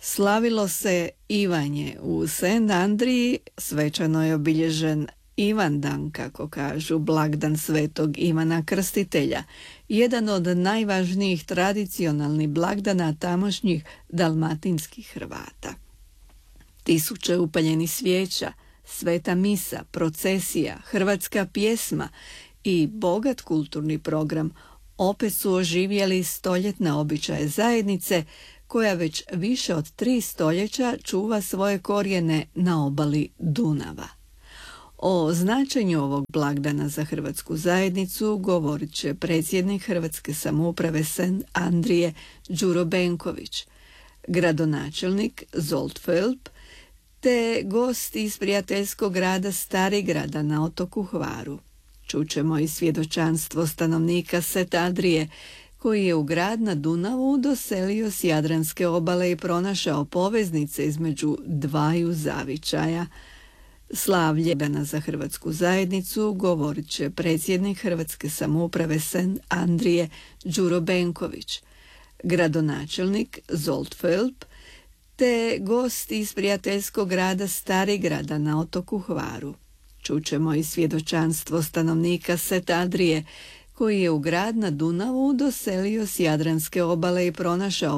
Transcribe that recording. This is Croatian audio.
Slavilo se Ivanje u St. Andriji, svečano je obilježen Ivandan, kako kažu, blagdan svetog Ivana Krstitelja, jedan od najvažnijih tradicionalnih blagdana tamošnjih dalmatinskih Hrvata. Tisuće upaljenih svijeća, sveta misa, procesija, hrvatska pjesma i bogat kulturni program opet su oživjeli stoljetne običaje zajednice koja već više od 3 stoljeća čuva svoje korijene na obali Dunava. O značenju ovog blagdana za hrvatsku zajednicu govorit će predsjednik Hrvatske samouprave St. Andrije Đuro Benković, gradonačelnik Zsolt Fulp te gost iz prijateljskog grada Starigrada na otoku Hvaru. Čućemo i svjedočanstvo stanovnika St. Andrije koji je u grad na Dunavu doselio s Jadranske obale i pronašao poveznice između dvaju zavičaja. Slavlje dana za hrvatsku zajednicu govorit će predsjednik Hrvatske samouprave St. Andrije Đuro Benković, gradonačelnik Zsolt Fulp te gost iz prijateljskog grada Starigrada na otoku Hvaru. Čućemo i svjedočanstvo stanovnika St. Andrije koji je u grad na Dunavu doselio s Jadranske obale i pronašao